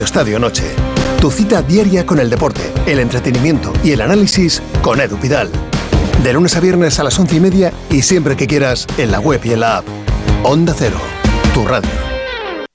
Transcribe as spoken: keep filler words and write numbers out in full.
Estadio Noche. Tu cita diaria con el deporte, el entretenimiento y el análisis con Edu Pidal. De lunes a viernes a las once y media y siempre que quieras en la web y en la app. Onda Cero, tu radio.